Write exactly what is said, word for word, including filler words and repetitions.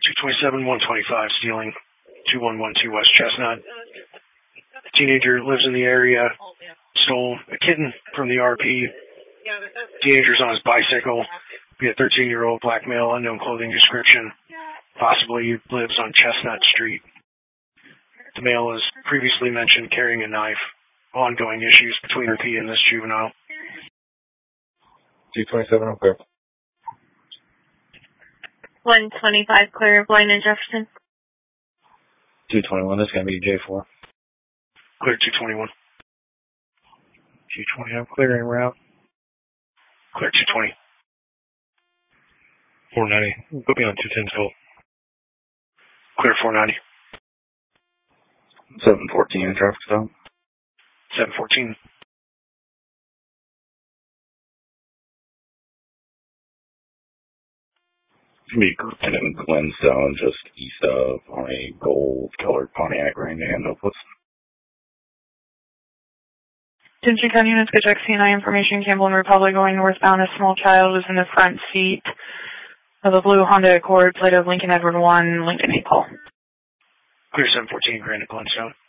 two twenty-seven, one twenty-five, stealing two one one two West Chestnut. A teenager lives in the area, stole a kitten from the R P. Teenager's on his bicycle. Be a thirteen-year-old black male, unknown clothing description. Possibly lives on Chestnut Street. The male is previously mentioned carrying a knife. Ongoing issues between R P and this juvenile. two twenty-seven, okay. one twenty-five, clear of Blaine and Jefferson. two twenty-one, this is going to be J four. Clear two twenty-one. two twenty, I'm clearing route. Clear two twenty. four ninety, go beyond two ten still. Clear four ninety. seven fourteen, traffic stop. seven fourteen. Be in Glenstone, just east of, on a gold-colored Pontiac Grand Am. What's Denton County Units, good check C N I information. Campbell and Republic going northbound. A small child was in the front seat of a blue Honda Accord, plate of Lincoln Edward one, Lincoln Maple. Clear seven fourteen, Grand Glenstone.